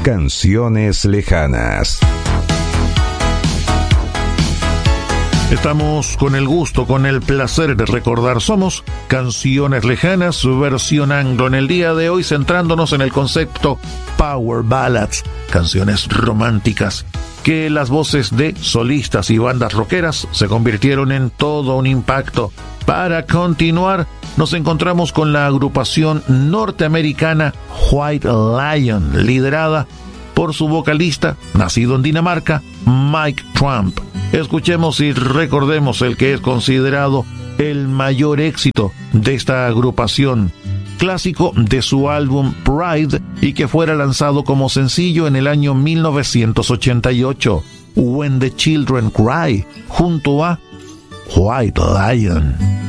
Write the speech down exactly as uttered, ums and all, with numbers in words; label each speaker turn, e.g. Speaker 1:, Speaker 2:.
Speaker 1: Canciones lejanas.
Speaker 2: Estamos con el gusto, con el placer de recordar. Somos Canciones Lejanas, su versión anglo. En el día de hoy centrándonos en el concepto Power Ballads, canciones románticas, que las voces de solistas y bandas rockeras se convirtieron en todo un impacto. Para continuar, nos encontramos con la agrupación norteamericana White Lion, liderada por su vocalista, nacido en Dinamarca, Mike Tramp. Escuchemos y recordemos el que es considerado el mayor éxito de esta agrupación, clásico de su álbum Pride y que fuera lanzado como sencillo en el año mil novecientos ochenta y ocho, When the Children Cry, junto a White Lion.